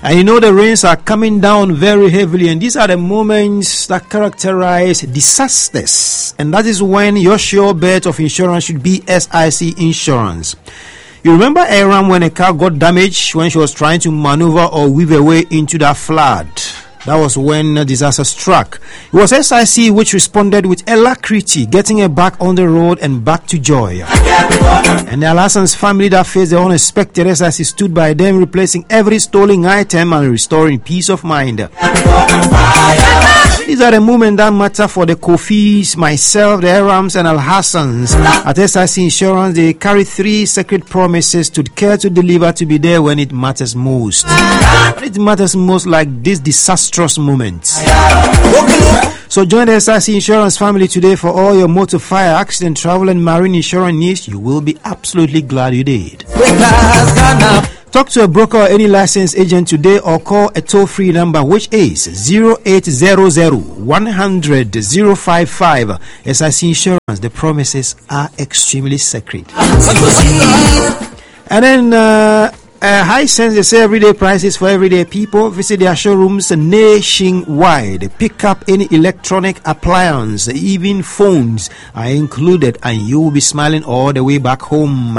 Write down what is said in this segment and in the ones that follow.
And you know the rains are coming down very heavily, and these are the moments that characterize disasters. And that is when your sure bet of insurance should be SIC Insurance. You remember Aram when a car got damaged when she was trying to maneuver or weave her way into that flood? That was when a disaster struck. It was SIC which responded with alacrity, getting her back on the road and back to joy. And the Alhassan's family that faced the unexpected, SIC stood by them, replacing every stolen item and restoring peace of mind. These are the moments that matter for the Kofis, myself, the Arams and Alhassans. At SIC Insurance, they carry 3 sacred promises to care to deliver, to be there when it matters most. When it matters most, like this disastrous moments. So join the SIC Insurance family today for all your motor, fire, accident, travel and marine insurance needs. You will be absolutely glad you did. Talk to a broker or any licensed agent today, or call a toll-free number which is 0800 100 055. SIC Insurance, the promises are extremely sacred. And then High Sense, they say everyday prices for everyday people. Visit their showrooms nationwide. Pick up any electronic appliance, even phones are included, and you will be smiling all the way back home.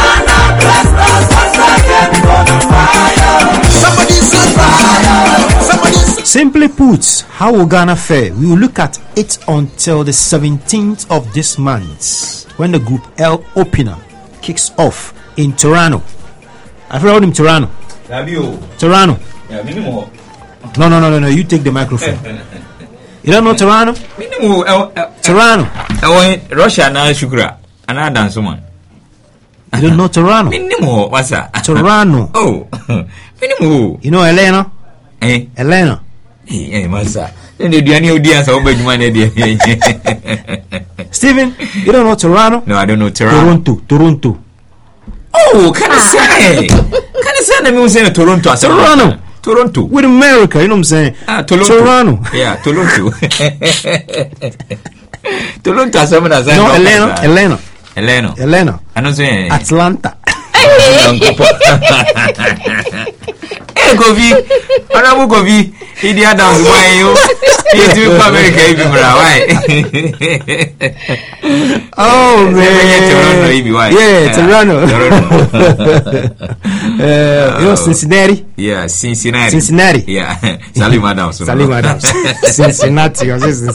Simply put, how will Ghana fare? We will look at it until the 17th of this month, when the Group L opener kicks off in Toronto. I've heard him Toronto. Toronto. No. You take the microphone. You don't know Toronto? Toronto. Russia na Shukra. Another dance woman. You don't know Toronto? Minimo, what's that? Toronto. Oh, minimo. You know Elena? Elena. Massa. Then the any audience over money. Stephen, you don't know Toronto? No, I don't know Toronto. Toronto. Oh, can I say? Can I say? I'm saying Toronto. Toronto. With America, you know what I'm saying? Toronto. Yeah, Toronto. Toronto. No, Elena. I don't say Atlanta. Hey, Govi. Honorable Govi. India down why you do America even right. Oh man. Toronto. You know Cincinnati? Yeah, Cincinnati. Yeah. Salim Adams. Cincinnati.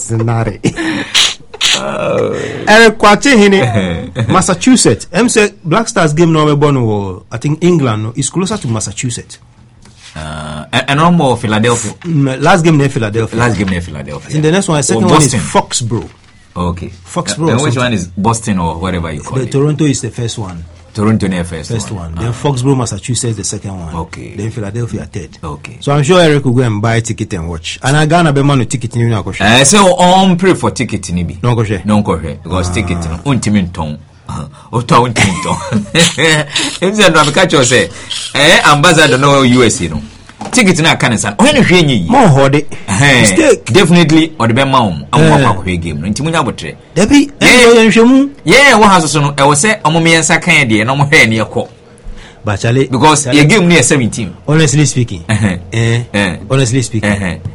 Eric Kwatehine, Massachusetts. Say Black Stars game no born. I think England is closer to Massachusetts. And no more Philadelphia. Last game near Philadelphia. In the next one, the second one is Foxborough. Okay. Foxborough. And which one is Boston or whatever you call it? Toronto is the first one. Toronto near first one. Then Foxborough, Massachusetts, the second one. Okay. Then Philadelphia, third. Okay. So I'm sure Eric will go and buy a ticket and watch. And I gonna be man ticket in you. So on pray for ticket in Ibi. No go because ticket untiminton. Untiminton. If you don't catch you say, ambassador no US, you know. Ticket na cancer. When you hear more hode. Definitely or the bemam. I'm game. Intimunya botre. Debbie, yeah, what has so I was say Amomi and Sakandi no more near co. But Charlie, because you game near 17. Honestly speaking. Honestly speaking.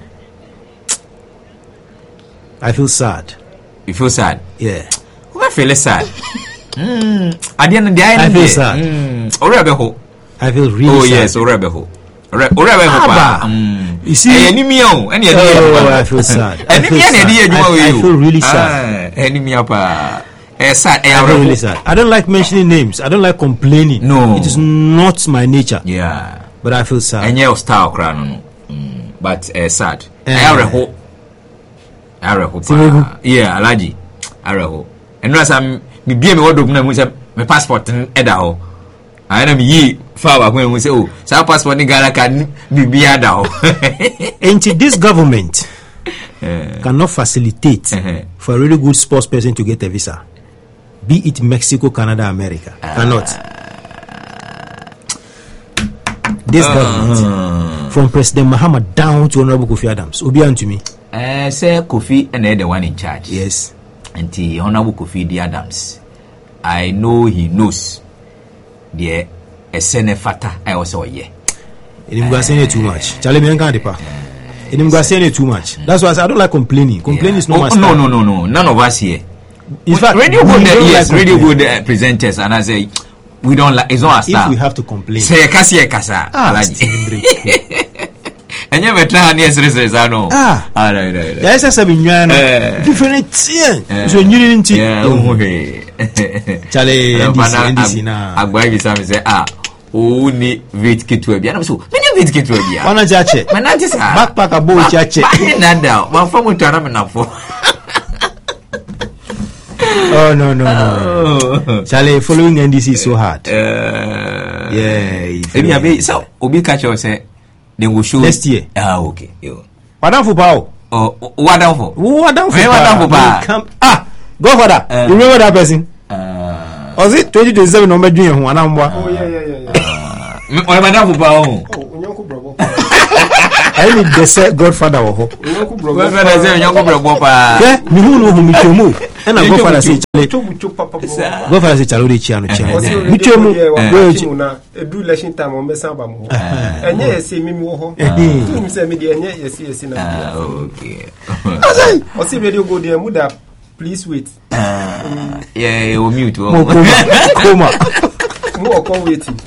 I feel sad. You feel sad? Yeah. I feel sad. I didn't die. I feel sad. I feel really sad. Oh yes, Orebeho. You see, I feel sad. I feel really sad. I feel really sad. I don't like mentioning names. I don't like complaining. No, it is not my nature. Yeah, but I feel sad. And your style crown, but sad. I rehope. Yeah, Alaji. I rehope. And as I'm be my passport and Edaho. I am ye far when we say, oh, some passport in Ghana can be adao. And this government cannot facilitate for a really good sports person to get a visa, be it Mexico, Canada, America. Cannot. This government, from President Mahama down to Honorable Kofi Adams, Obian to me. Say Kofi and the one in charge. Yes. And the Honorable Kofi Adams, I know he knows. The a senefata I also Inimguasene too much. Charlie Bianca Depa. Inimguasene too much. That's why I don't like complaining. Complaining is not my style. No. None of us here. In fact, radio good, yes, like radio good presenters, and I say we don't like. It's not our style. If we have to complain, say kasa. And you better hand yes, I know. Right. Yes, I said, different. So you didn't. Charlie, I'm going to say, only wait get to a piano. So, when you wait get to a piano, one judge, backpack a boat judge. One from what I'm enough for. Oh no. Charlie, following NDC is so hard. So Obi catch us say they will show next year. Okay. What down for power? What down for? Godfather, you remember that person? Was it 2027 number doing one? Oh yeah. What down for power? I need the set Godfather. Godfather say Godfather. Yeah, me who know who me too. And I Godfather say Godfather say Charlie Chiano Chiano. Me too. Do election time on Mesamba. And yes, see me more. You say me the yes. Okay. I see radio go there. Muda, please wait. Yeah, you mute. Coma. More come waiting.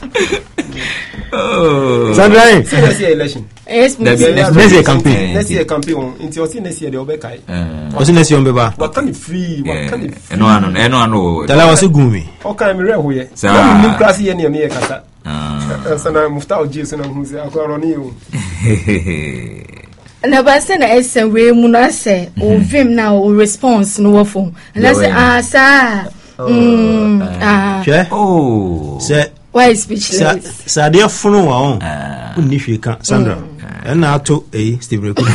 Sandra, next year election. Yes, next year campaign. Next year campaign. Into next year the Obekai. What's next year Obeba? What can it free? What can it free? No. Tell us gumi. Okay, I'm real here. So I'm class here near me kasa. So now Muftao Jason and who's akoroni you. Na ba se na esen we mu na se o vim na o response no phone. Na say sir. Say why speechless? Sadia funu wa on. Unifika Sandra. Na ato Steve Reku.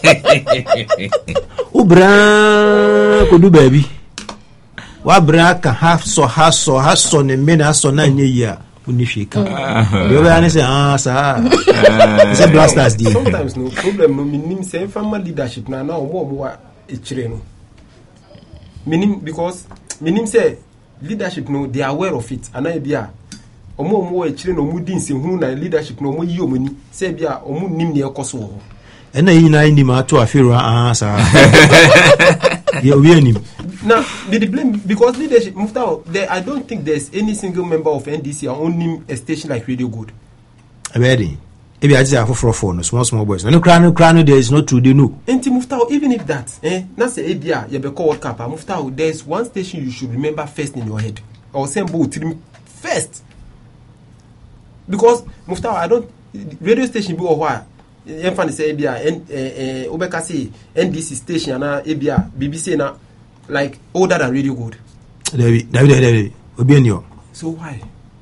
Ubra ko du baby. Wa bra ka half so ne me na so na nye ya. Unifika. You be say sir. Say blasters dey. Sometimes no problem no minim say family leadership na omo e kire no. Minim because minim say leadership no they are aware of it and I bia omo e kire no mu din se hu na leadership no mo yi omani say bia omo nim ne ekoso ho ena yi na ni ma to afiru sa ye obi anim now the blame because leadership Muftao there I don't think there's any single member of NDC on nim a station like Radio Good ready ebi aji afoforo for no small boys no crano there is no true they know enti Muftao even if that na say ebia ye be call World Cup Muftao there's one station you should remember first in your head or sembo trim first because Muftao I don't radio station be or enfan say ebia obeka say NDC station na ebia BBC na like older than Radio Good David obi enyo so why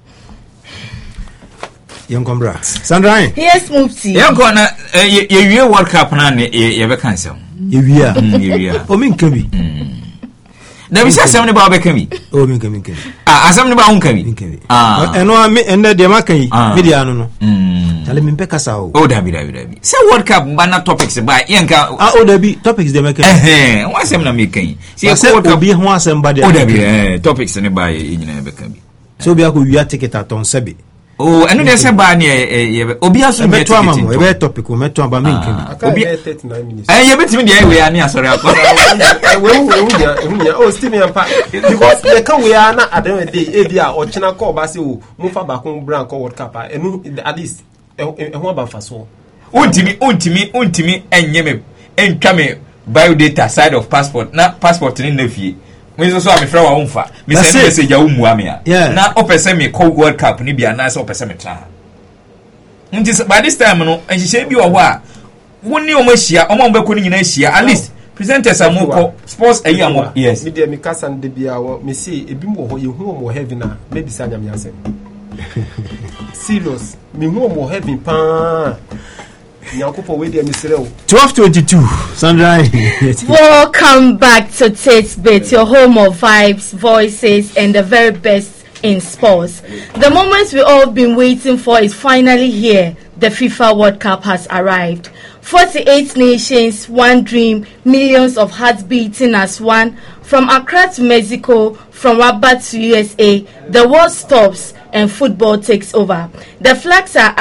Young Combra. Sandra. Yes, Mufti. Young Corner, you World Cup now, you ever cancel. You are. Oh, min can be. There is something about Beckham. Oh, min can be. Something about Unkami. And no, I mean, and the Demaki, Midiano. Tell him Pecasao. Oh, David. So, World Cup, banner topics by Yanka. Oh, there be topics they make. What's him making? See, I said, will be one somebody. Oh, there be topics anybody in Beckham. So, we are ticket at on Sebi. Oh, and there's a banner. Obias will be a topic. We met to about me. Okay, 39 minutes. And you bet me the way I am sorry. Oh, Stephen and Pat. Because the can we are not at the end of the day, Avia or China call Basil, Mufa Bakun Brown call World Cup, and at least a one about Faso. Untimi, and Yeme, and come biodata side of passport, not passport in the fee. We also have a flower on fa. Miss message ya umuamia. Na opese me call World Cup ni bia na so opese me tra. Nti by this time no enhye bi wo a woni o mahia o ma mbeko ni nyina hia at least presenters amoko sports ayi amoko yes. Me dey me kasa de bia wo me say ebi mo ho ye hu mo heaven na maybe sa nyam yasem. Serious. Me hu mo heaven pa. 12:22. Sandra. Welcome back to Tatesbit, your home of vibes, voices, and the very best in sports. The moment we all been waiting for is finally here. The FIFA World Cup has arrived. 48 nations, one dream, millions of hearts beating as one. From Accra to Mexico, from Rabat to USA, the world stops and football takes over. The flags are up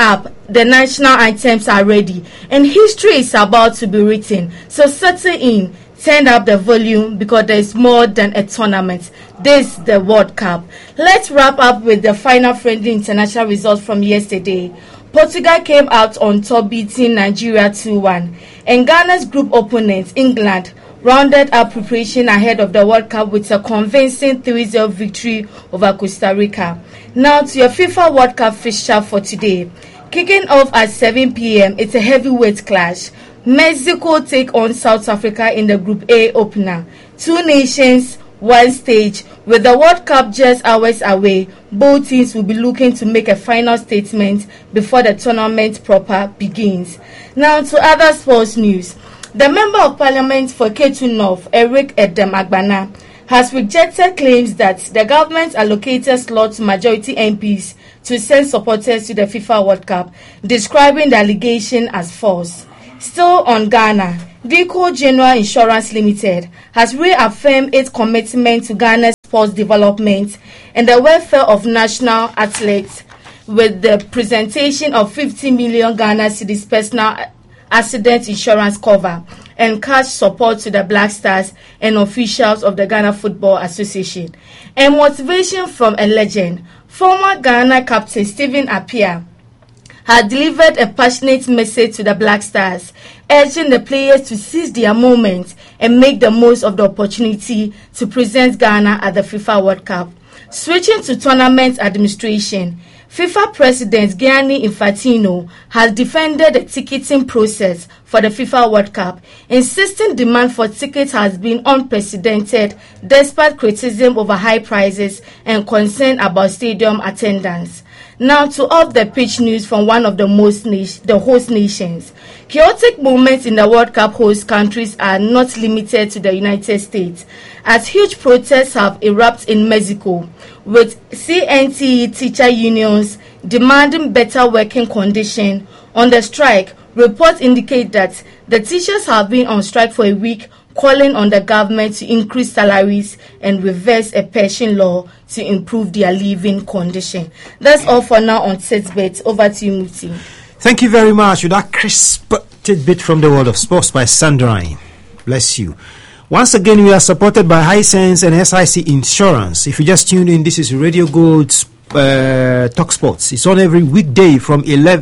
the national anthems are ready and history is about to be written. So settle in, turn up the volume because there is more than a tournament. This is the World Cup. Let's wrap up with the final friendly international results from yesterday. Portugal came out on top, beating Nigeria 2-1. And Ghana's group opponent, England, rounded up preparation ahead of the World Cup with a convincing 3-0 victory over Costa Rica. Now to your FIFA World Cup fixture for today. Kicking off at 7 p.m., it's a heavyweight clash. Mexico take on South Africa in the Group A opener. Two nations, one stage. With the World Cup just hours away, both teams will be looking to make a final statement before the tournament proper begins. Now to other sports news. The Member of Parliament for Ketu North, Eric Edem Agbana, has rejected claims that the government allocated slots to majority MPs to send supporters to the FIFA World Cup, describing the allegation as false. Still on Ghana, Deco General Insurance Limited has reaffirmed its commitment to Ghana's sports development and the welfare of national athletes with the presentation of 50 million Ghana cedis personal accident insurance cover and cash support to the Black Stars and officials of the Ghana Football Association. And motivation from a legend, former Ghana captain Stephen Appiah had delivered a passionate message to the Black Stars, urging the players to seize their moment and make the most of the opportunity to present Ghana at the FIFA World Cup. Switching to tournament administration, FIFA President Gianni Infantino has defended the ticketing process for the FIFA World Cup, insisting demand for tickets has been unprecedented despite criticism over high prices and concern about stadium attendance. Now to off-the-pitch news from one of the host nations. Chaotic moments in the World Cup host countries are not limited to the United States, as huge protests have erupted in Mexico, with CNTE teacher unions demanding better working conditions. On the strike, reports indicate that the teachers have been on strike for a week, calling on the government to increase salaries and reverse a pension law to improve their living condition. That's all for now on Tidbit. Over to you, Muti. Thank you very much with that crisp tidbit from the world of sports by Sandra. Bless you. Once again, we are supported by Hisense and SIC Insurance. If you just tuned in, this is Radio Gold's Talk Sports. It's on every weekday from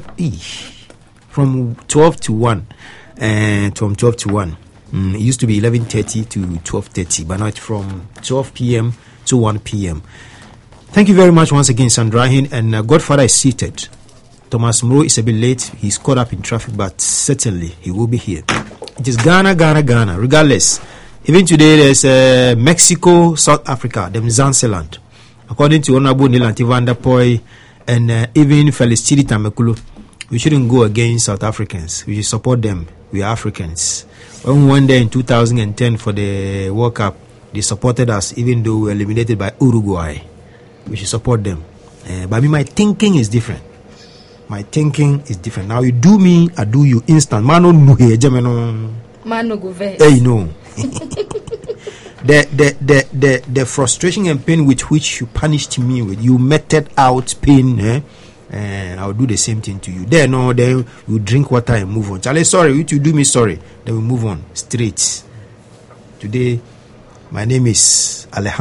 12 to 1. From 12 to 1. It used to be 11:30 to 12:30, but now it's from 12 p.m. to 1 p.m. Thank you very much once again, Sandra. And Godfather is seated. Thomas Moreau is a bit late. He's caught up in traffic, but certainly he will be here. It is Ghana, regardless. Even today, there's Mexico, South Africa, the Zanziland. According to Honorable Nilanti van der Poy and even Felicity Tamekulo, we shouldn't go against South Africans. We should support them. We are Africans. When we went there in 2010 for the World Cup, they supported us even though we were eliminated by Uruguay. We should support them. But my thinking is different. My thinking is different. Now you do me, I do you instant. Mano no here, Mano go vex. Hey, no. The frustration and pain with which you punished me with, you meted out pain, and I'll do the same thing to you. Then you drink water and move on. Charlie, sorry, you do me sorry. Then we move on straight. Today, my name is Alejandro.